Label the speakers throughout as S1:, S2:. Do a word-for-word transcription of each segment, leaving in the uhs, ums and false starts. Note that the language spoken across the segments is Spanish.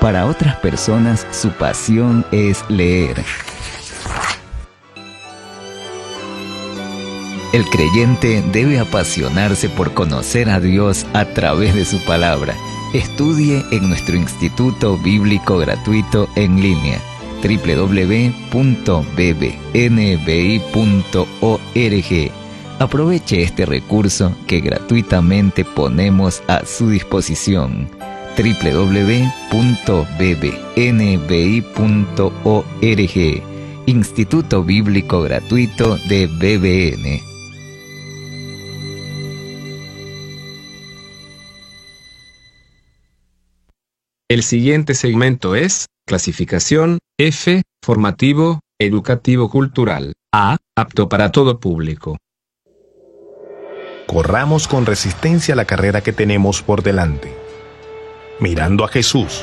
S1: Para otras personas, su pasión es leer. El creyente debe apasionarse por conocer a Dios a través de su palabra. Estudie en nuestro Instituto Bíblico Gratuito en línea, doble u doble u doble u punto b b n b i punto org. Aproveche este recurso que gratuitamente ponemos a su disposición. doble u doble u doble u punto b b n b i punto org. Instituto Bíblico Gratuito de B B N.
S2: El siguiente segmento es clasificación F, formativo, educativo cultural. A, apto para todo público.
S3: Corramos con resistencia la carrera que tenemos por delante, mirando a Jesús,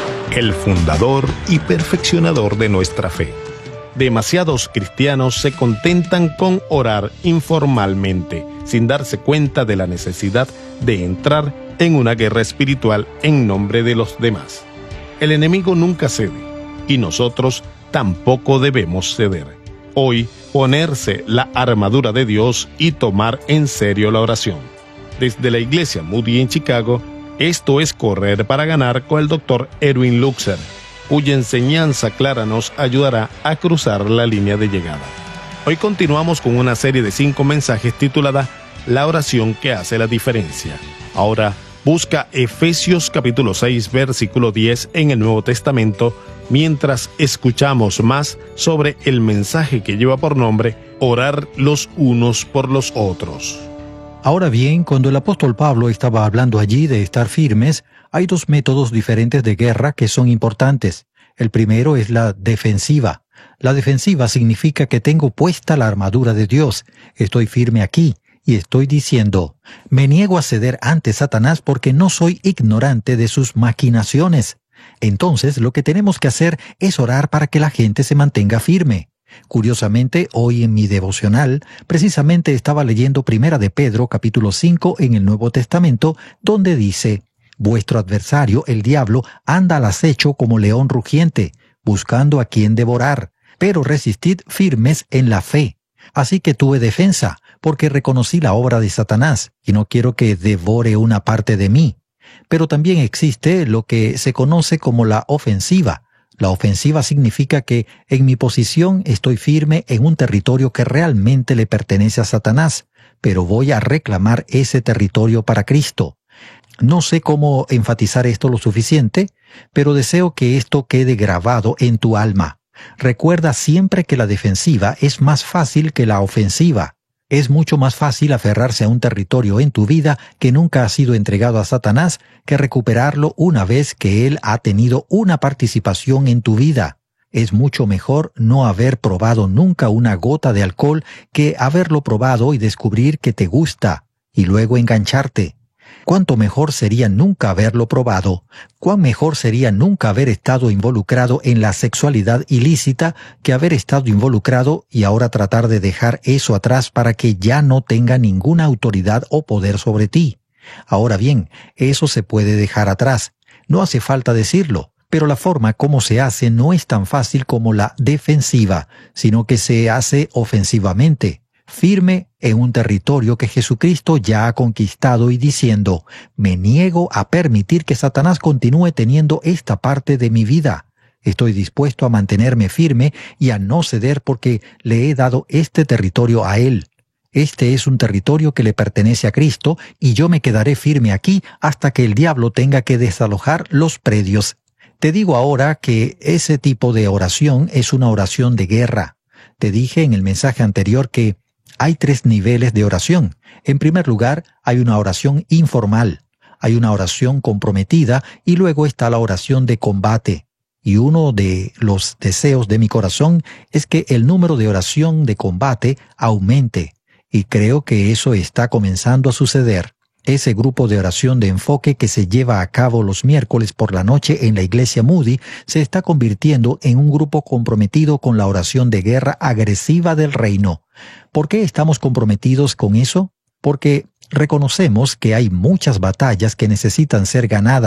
S3: el fundador y perfeccionador de nuestra fe. Demasiados cristianos se contentan con orar informalmente, sin darse cuenta de la necesidad de entrar en una guerra espiritual en nombre de los demás. El enemigo nunca cede, y nosotros tampoco debemos ceder. Hoy, ponerse la armadura de Dios y tomar en serio la oración. Desde la iglesia Moody en Chicago, esto es Correr para Ganar con el doctor Erwin Luxer, cuya enseñanza clara nos ayudará a cruzar la línea de llegada. Hoy continuamos con una serie de cinco mensajes titulada La oración que hace la diferencia. Ahora, busca Efesios capítulo seis, versículo diez en el Nuevo Testamento, mientras escuchamos más sobre el mensaje que lleva por nombre Orar los unos por los otros.
S4: Ahora bien, cuando el apóstol Pablo estaba hablando allí de estar firmes, hay dos métodos diferentes de guerra que son importantes. El primero es la defensiva. La defensiva significa que tengo puesta la armadura de Dios. Estoy firme aquí y estoy diciendo, me niego a ceder ante Satanás porque no soy ignorante de sus maquinaciones. Entonces, lo que tenemos que hacer es orar para que la gente se mantenga firme. Curiosamente, hoy en mi devocional, precisamente estaba leyendo Primera de Pedro, capítulo cinco, en el Nuevo Testamento, donde dice, vuestro adversario, el diablo, anda al acecho como león rugiente, buscando a quien devorar, pero resistid firmes en la fe. Así que tuve defensa, porque reconocí la obra de Satanás, y no quiero que devore una parte de mí. Pero también existe lo que se conoce como la ofensiva. La ofensiva significa que en mi posición estoy firme en un territorio que realmente le pertenece a Satanás, pero voy a reclamar ese territorio para Cristo. No sé cómo enfatizar esto lo suficiente, pero deseo que esto quede grabado en tu alma. Recuerda siempre que la defensiva es más fácil que la ofensiva. Es mucho más fácil aferrarse a un territorio en tu vida que nunca ha sido entregado a Satanás que recuperarlo una vez que él ha tenido una participación en tu vida. Es mucho mejor no haber probado nunca una gota de alcohol que haberlo probado y descubrir que te gusta, y luego engancharte. Cuánto mejor sería nunca haberlo probado, cuán mejor sería nunca haber estado involucrado en la sexualidad ilícita que haber estado involucrado y ahora tratar de dejar eso atrás para que ya no tenga ninguna autoridad o poder sobre ti. Ahora bien, eso se puede dejar atrás. No hace falta decirlo, pero la forma como se hace no es tan fácil como la defensiva, sino que se hace ofensivamente. Firme en un territorio que Jesucristo ya ha conquistado y diciendo, me niego a permitir que Satanás continúe teniendo esta parte de mi vida. Estoy dispuesto a mantenerme firme y a no ceder porque le he dado este territorio a él. Este es un territorio que le pertenece a Cristo y yo me quedaré firme aquí hasta que el diablo tenga que desalojar los predios. Te digo ahora que ese tipo de oración es una oración de guerra. Te dije en el mensaje anterior que hay tres niveles de oración. En primer lugar, hay una oración informal, hay una oración comprometida y luego está la oración de combate. Y uno de los deseos de mi corazón es que el número de oración de combate aumente. Y creo que eso está comenzando a suceder. Ese grupo de oración de enfoque que se lleva a cabo los miércoles por la noche en la iglesia Moody se está convirtiendo en un grupo comprometido con la oración de guerra agresiva del reino. ¿Por qué estamos comprometidos con eso? Porque reconocemos que hay muchas batallas que necesitan ser ganadas.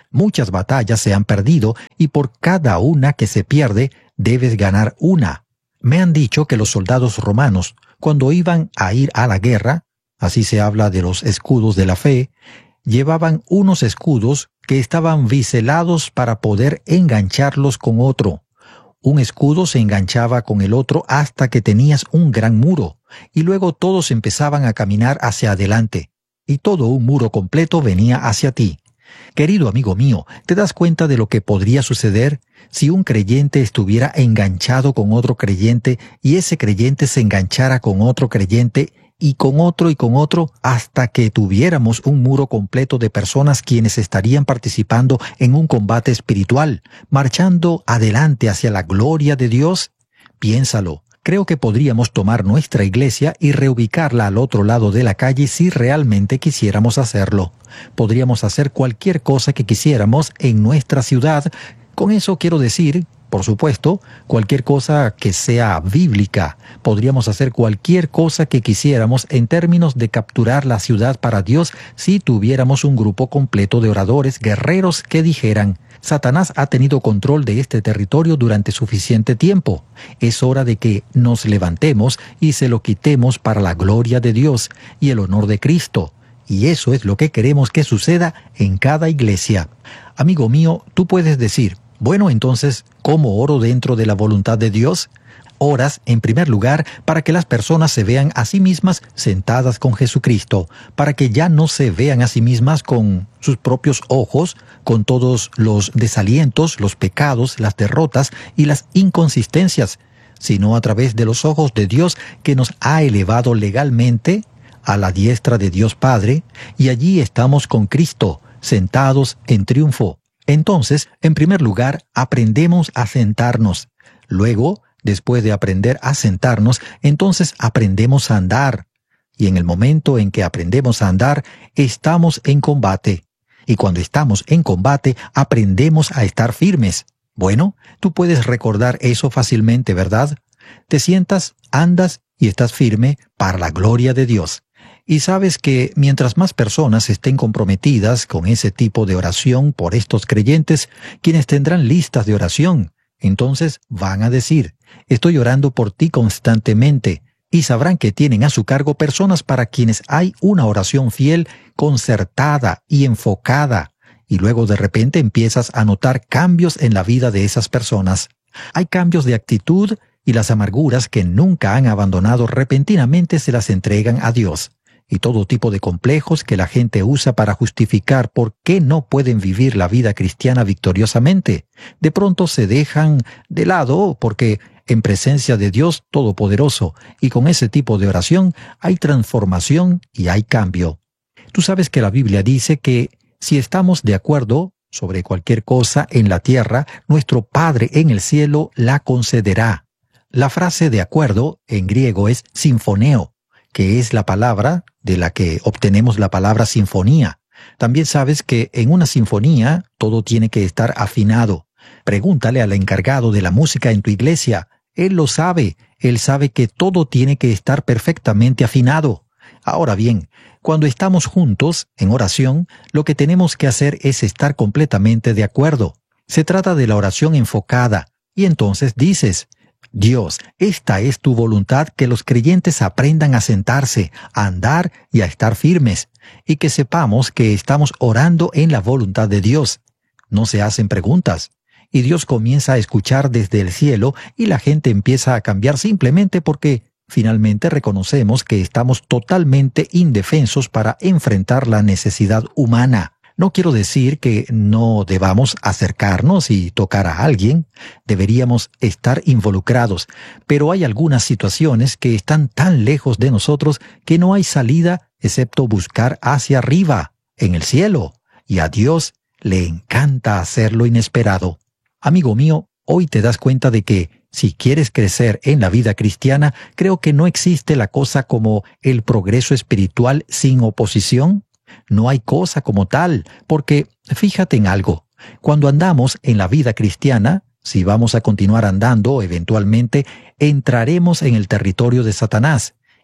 S4: Muchas batallas se han perdido y por cada una que se pierde, debes ganar una. Me han dicho que los soldados romanos, cuando iban a ir a la guerra, así se habla de los escudos de la fe, llevaban unos escudos que estaban biselados para poder engancharlos con otro. Un escudo se enganchaba con el otro hasta que tenías un gran muro, y luego todos empezaban a caminar hacia adelante, y todo un muro completo venía hacia ti. Querido amigo mío, ¿te das cuenta de lo que podría suceder si un creyente estuviera enganchado con otro creyente y ese creyente se enganchara con otro creyente y con otro y con otro hasta que tuviéramos un muro completo de personas quienes estarían participando en un combate espiritual, marchando adelante hacia la gloria de Dios? Piénsalo. Creo que podríamos tomar nuestra iglesia y reubicarla al otro lado de la calle si realmente quisiéramos hacerlo. Podríamos hacer cualquier cosa que quisiéramos en nuestra ciudad. Con eso quiero decir, por supuesto, cualquier cosa que sea bíblica. Podríamos hacer cualquier cosa que quisiéramos en términos de capturar la ciudad para Dios si tuviéramos un grupo completo de oradores, guerreros que dijeran: Satanás ha tenido control de este territorio durante suficiente tiempo. Es hora de que nos levantemos y se lo quitemos para la gloria de Dios y el honor de Cristo. Y eso es lo que queremos que suceda en cada iglesia. Amigo mío, tú puedes decir: bueno, entonces, ¿cómo oro dentro de la voluntad de Dios? Oras, en primer lugar, para que las personas se vean a sí mismas sentadas con Jesucristo, para que ya no se vean a sí mismas con sus propios ojos, con todos los desalientos, los pecados, las derrotas y las inconsistencias, sino a través de los ojos de Dios que nos ha elevado legalmente a la diestra de Dios Padre, y allí estamos con Cristo, sentados en triunfo. Entonces, en primer lugar, aprendemos a sentarnos. Luego, después de aprender a sentarnos, entonces aprendemos a andar. Y en el momento en que aprendemos a andar, estamos en combate. Y cuando estamos en combate, aprendemos a estar firmes. Bueno, tú puedes recordar eso fácilmente, ¿verdad? Te sientas, andas y estás firme para la gloria de Dios. Y sabes que mientras más personas estén comprometidas con ese tipo de oración por estos creyentes, quienes tendrán listas de oración, entonces van a decir: estoy orando por ti constantemente, y sabrán que tienen a su cargo personas para quienes hay una oración fiel, concertada y enfocada, y luego de repente empiezas a notar cambios en la vida de esas personas. Hay cambios de actitud y las amarguras que nunca han abandonado repentinamente se las entregan a Dios. Y todo tipo de complejos que la gente usa para justificar por qué no pueden vivir la vida cristiana victoriosamente, de pronto se dejan de lado porque en presencia de Dios Todopoderoso y con ese tipo de oración hay transformación y hay cambio. Tú sabes que la Biblia dice que si estamos de acuerdo sobre cualquier cosa en la tierra, nuestro Padre en el cielo la concederá. La frase de acuerdo en griego es sinfoneo, que es la palabra de la que obtenemos la palabra sinfonía. También sabes que en una sinfonía todo tiene que estar afinado. Pregúntale al encargado de la música en tu iglesia. Él lo sabe. Él sabe que todo tiene que estar perfectamente afinado. Ahora bien, cuando estamos juntos en oración, lo que tenemos que hacer es estar completamente de acuerdo. Se trata de la oración enfocada. Y entonces dices: Dios, esta es tu voluntad, que los creyentes aprendan a sentarse, a andar y a estar firmes, y que sepamos que estamos orando en la voluntad de Dios. No se hacen preguntas, y Dios comienza a escuchar desde el cielo y la gente empieza a cambiar simplemente porque finalmente reconocemos que estamos totalmente indefensos para enfrentar la necesidad humana. No quiero decir que no debamos acercarnos y tocar a alguien. Deberíamos estar involucrados, pero hay algunas situaciones que están tan lejos de nosotros que no hay salida excepto buscar hacia arriba, en el cielo, y a Dios le encanta hacer lo inesperado. Amigo mío, hoy te das cuenta de que si quieres crecer en la vida cristiana, creo que no existe la cosa como el progreso espiritual sin oposición. No hay cosa como tal, porque fíjate en algo. Cuando andamos en la vida cristiana, si vamos a continuar andando, eventualmente entraremos en el territorio de Satanás.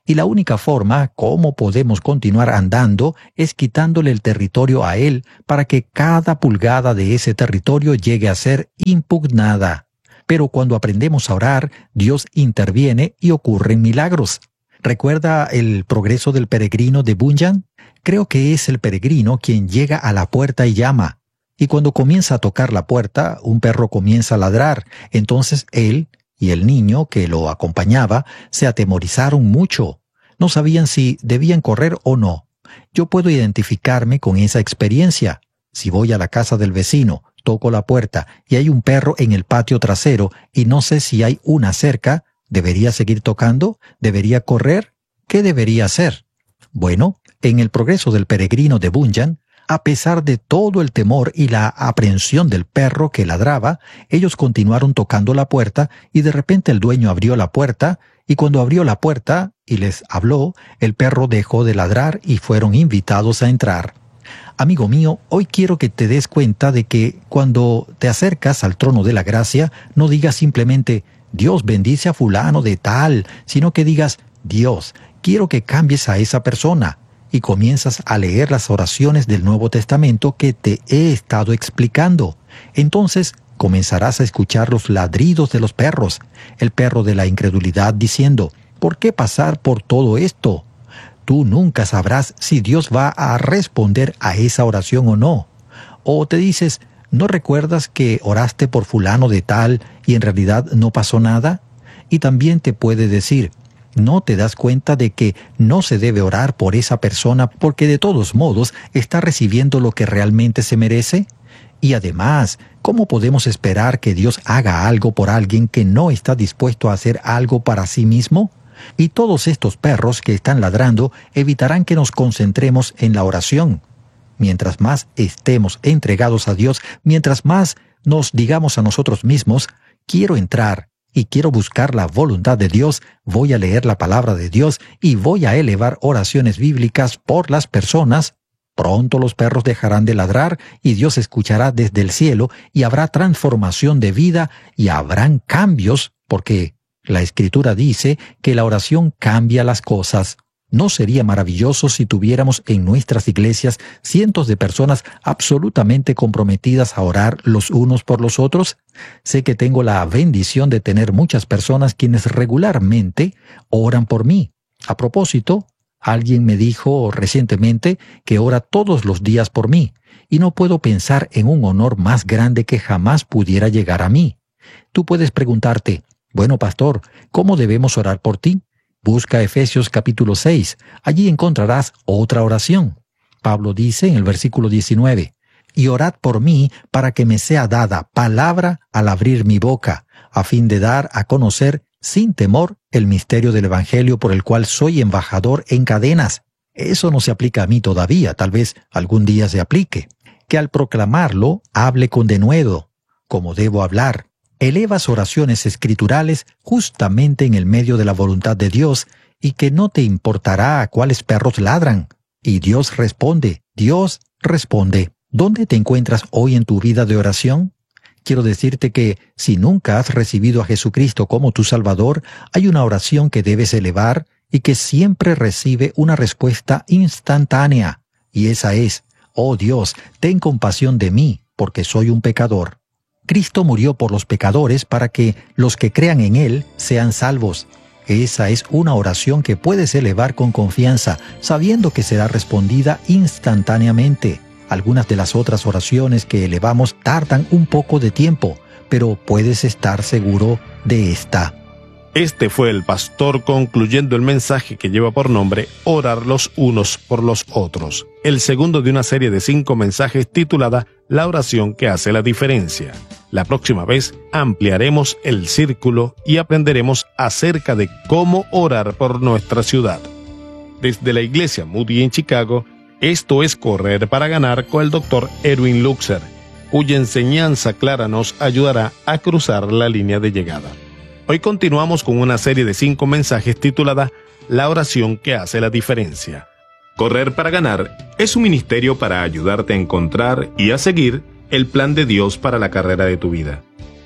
S4: Y la única forma como podemos continuar andando es quitándole el territorio a Él para que cada pulgada de ese territorio llegue a ser impugnada. Pero cuando aprendemos a orar, Dios interviene y ocurren milagros. ¿Recuerda el progreso del peregrino de Bunyan? Creo que es el peregrino quien llega a la puerta y llama. Y cuando comienza a tocar la puerta, un perro comienza a ladrar. Entonces él y el niño que lo acompañaba se atemorizaron mucho. No sabían si debían correr o no. Yo puedo identificarme con esa experiencia. Si voy a la casa del vecino, toco la puerta y hay un perro en el patio trasero y no sé si hay una cerca, ¿debería seguir tocando? ¿Debería correr? ¿Qué debería hacer? Bueno, en el progreso del peregrino de Bunyan, a pesar de todo el temor y la aprehensión del perro que ladraba, ellos continuaron tocando la puerta y de repente el dueño abrió la puerta y cuando abrió la puerta y les habló, el perro dejó de ladrar y fueron invitados a entrar. Amigo mío, hoy quiero que te des cuenta de que cuando te acercas al trono de la gracia, no digas simplemente Dios bendice a fulano de tal, sino que digas Dios, quiero que cambies a esa persona. Y comienzas a leer las oraciones del Nuevo Testamento que te he estado explicando. Entonces comenzarás a escuchar los ladridos de los perros, el perro de la incredulidad diciendo, ¿por qué pasar por todo esto? Tú nunca sabrás si Dios va a responder a esa oración o no. O te dices, ¿no recuerdas que oraste por fulano de tal y en realidad no pasó nada? Y también te puede decir, ¿no te das cuenta de que no se debe orar por esa persona porque de todos modos está recibiendo lo que realmente se merece? Y además, ¿cómo podemos esperar que Dios haga algo por alguien que no está dispuesto a hacer algo para sí mismo? Y todos estos perros que están ladrando evitarán que nos concentremos en la oración. Mientras más estemos entregados a Dios, mientras más nos digamos a nosotros mismos, quiero entrar y quiero buscar la voluntad de Dios, voy a leer la palabra de Dios y voy a elevar oraciones bíblicas por las personas, pronto los perros dejarán de ladrar y Dios escuchará desde el cielo y habrá transformación de vida y habrán cambios, porque la Escritura dice que la oración cambia las cosas. ¿No sería maravilloso si tuviéramos en nuestras iglesias cientos de personas absolutamente comprometidas a orar los unos por los otros? Sé que tengo la bendición de tener muchas personas quienes regularmente oran por mí. A propósito, alguien me dijo recientemente que ora todos los días por mí, y no puedo pensar en un honor más grande que jamás pudiera llegar a mí. Tú puedes preguntarte, bueno, pastor, ¿cómo debemos orar por ti? Busca Efesios capítulo seis. Allí encontrarás otra oración. Pablo dice en el versículo diecinueve, «Y orad por mí para que me sea dada palabra al abrir mi boca, a fin de dar a conocer sin temor el misterio del Evangelio por el cual soy embajador en cadenas». Eso no se aplica a mí todavía, tal vez algún día se aplique. Que al proclamarlo hable con denuedo, como debo hablar. Elevas oraciones escriturales justamente en el medio de la voluntad de Dios y que no te importará a cuáles perros ladran. Y Dios responde, Dios responde. ¿Dónde te encuentras hoy en tu vida de oración? Quiero decirte que si nunca has recibido a Jesucristo como tu Salvador, hay una oración que debes elevar y que siempre recibe una respuesta instantánea. Y esa es, oh Dios, ten compasión de mí, porque soy un pecador. Cristo murió por los pecadores para que los que crean en Él sean salvos. Esa es una oración que puedes elevar con confianza, sabiendo que será respondida instantáneamente. Algunas de las otras oraciones que elevamos tardan un poco de tiempo, pero puedes estar seguro de esta.
S3: Este fue el pastor concluyendo el mensaje que lleva por nombre Orar los unos por los otros, el segundo de una serie de cinco mensajes titulada La oración que hace la diferencia. La próxima vez ampliaremos el círculo y aprenderemos acerca de cómo orar por nuestra ciudad. Desde la iglesia Moody en Chicago, esto es Correr para Ganar con el doctor Erwin Luxer, cuya enseñanza clara nos ayudará a cruzar la línea de llegada. Hoy continuamos con una serie de cinco mensajes titulada La oración que hace la diferencia. Correr para Ganar es un ministerio para ayudarte a encontrar y a seguir el plan de Dios para la carrera de tu vida.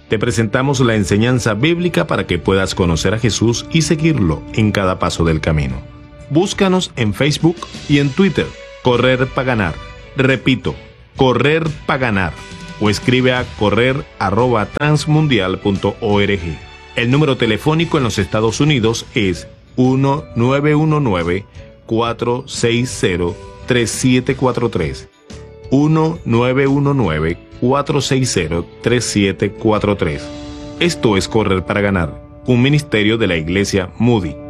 S3: Te presentamos la enseñanza bíblica para que puedas conocer a Jesús y seguirlo en cada paso del camino. Búscanos en Facebook y en Twitter, Correr para Ganar. Repito, Correr para Ganar. O escribe a correr arroba transmundial punto org. El número telefónico en los Estados Unidos es uno nueve uno nueve, cuatro seis cero, tres siete cuatro tres. uno nueve uno nueve, cuatro seis cero, tres siete cuatro tres. Esto es Correr para Ganar, un ministerio de la Iglesia Moody.